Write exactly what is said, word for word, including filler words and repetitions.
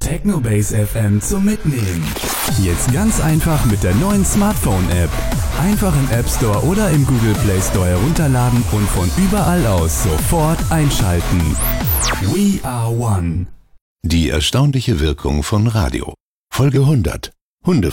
Technobase F M zum Mitnehmen. Jetzt ganz einfach mit der neuen Smartphone-App. Einfach im App Store oder im Google Play Store herunterladen und von überall aus sofort einschalten. We are one. Die erstaunliche Wirkung von Radio. Folge hundert. Hunde